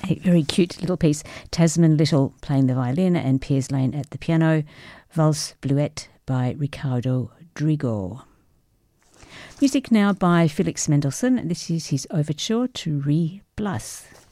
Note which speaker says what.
Speaker 1: A very cute little piece. Tasman Little playing the violin and Piers Lane at the piano. Valse Bleuette by Ricardo Drigo. Music now by Felix Mendelssohn. This is his overture to Re Plus.